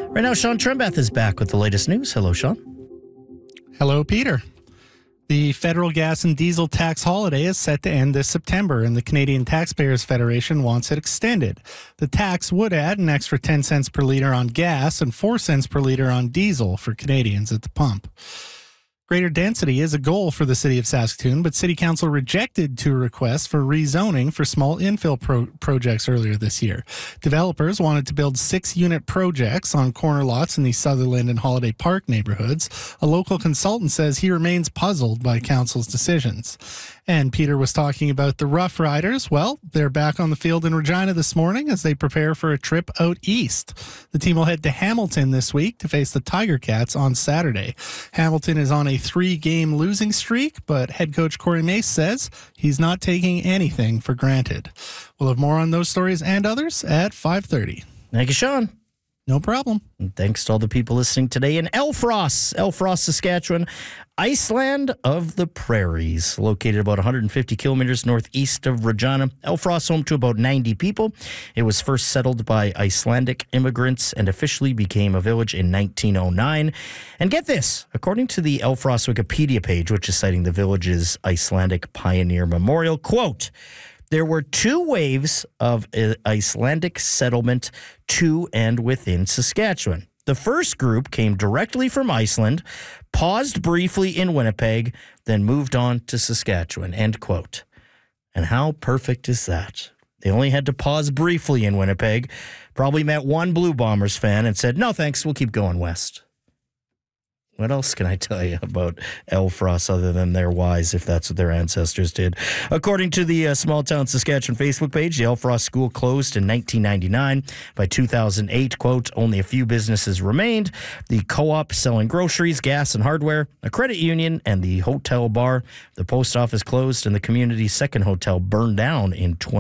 Right now, Sean Trembeth is back with the latest news. Hello, Sean. Hello, Peter. The federal gas and diesel tax holiday is set to end this September, and the Canadian Taxpayers Federation wants it extended. The tax would add an extra 10 cents per litre on gas and 4 cents per litre on diesel for Canadians at the pump. Greater density is a goal for the City of Saskatoon, but City Council rejected two requests for rezoning for small infill projects earlier this year. Developers wanted to build 6-unit projects on corner lots in the Sutherland and Holiday Park neighborhoods. A local consultant says he remains puzzled by Council's decisions. And Peter was talking about the Rough Riders. Well, they're back on the field in Regina this morning as they prepare for a trip out east. The team will head to Hamilton this week to face the Tiger Cats on Saturday. Hamilton is on a 3-game losing streak, but head coach Corey Mace says he's not taking anything for granted. We'll have more on those stories and others at 5:30. Thank you, Sean. No problem. And thanks to all the people listening today in Elfrost, Saskatchewan, Iceland of the Prairies, located about 150 kilometers northeast of Regina. Elfrost, home to about 90 people. It was first settled by Icelandic immigrants and officially became a village in 1909. And get this, according to the Elfrost Wikipedia page, which is citing the village's Icelandic pioneer memorial, quote, there were 2 waves of Icelandic settlement to and within Saskatchewan. The first group came directly from Iceland, paused briefly in Winnipeg, then moved on to Saskatchewan, end quote. And how perfect is that? They only had to pause briefly in Winnipeg, probably met one Blue Bombers fan and said, no thanks, we'll keep going west. What else can I tell you about Elfrost other than they're wise if that's what their ancestors did? According to the Small Town Saskatchewan Facebook page, the Elfrost school closed in 1999. By 2008, quote, only a few businesses remained. The co-op selling groceries, gas, and hardware, a credit union, and the hotel bar. The post office closed and the community's second hotel burned down in